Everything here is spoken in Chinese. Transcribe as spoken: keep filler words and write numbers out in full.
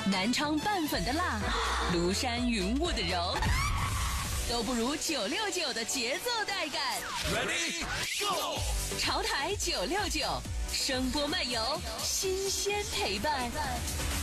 南昌拌粉的辣，庐山云雾的柔，都不如九六九的节奏带感。 Ready Go！ 潮台九六九，声波漫游，新鲜陪伴。